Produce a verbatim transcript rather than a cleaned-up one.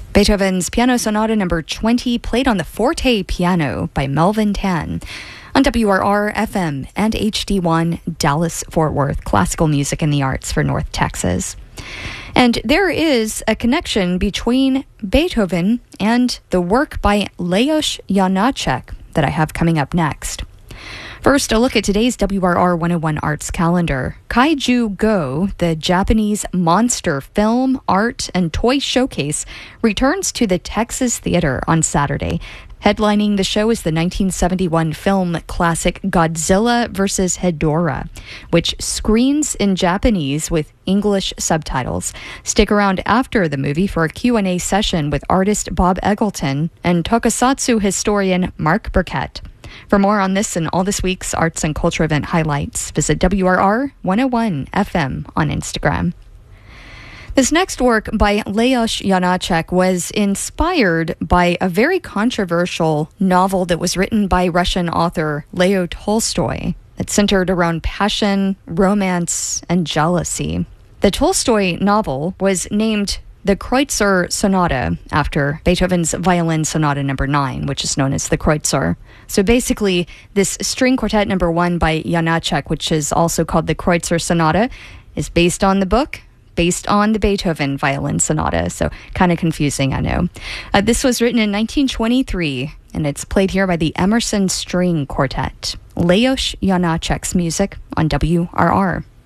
Beethoven's Piano Sonata number twenty, played on the forte piano by Melvin Tan. On W R R F M and H D one, Dallas-Fort Worth, classical music and the arts for North Texas. And there is a connection between Beethoven and the work by Leos Janáček that I have coming up next. First, a look at today's W R R one oh one Arts calendar. Kaiju Go, the Japanese monster film, art, and toy showcase, returns to the Texas Theater on Saturday. Headlining the show is the nineteen seventy-one film classic Godzilla versus Hedorah, which screens in Japanese with English subtitles. Stick around after the movie for a Q and A session with artist Bob Eggleton and tokusatsu historian Mark Burkett. For more on this and all this week's arts and culture event highlights, visit W R R one oh one F M on Instagram. This next work by Leos Janáček was inspired by a very controversial novel that was written by Russian author Leo Tolstoy. It centered around passion, romance, and jealousy. The Tolstoy novel was named the Kreutzer Sonata after Beethoven's Violin Sonata number nine, which is known as the Kreutzer. So basically, this string quartet number one by Janáček, which is also called the Kreutzer Sonata, is based on the book, based on the Beethoven Violin Sonata. So kind of confusing, I know. Uh, this was written in nineteen twenty-three, and it's played here by the Emerson String Quartet. Leos Janáček's music on W R R.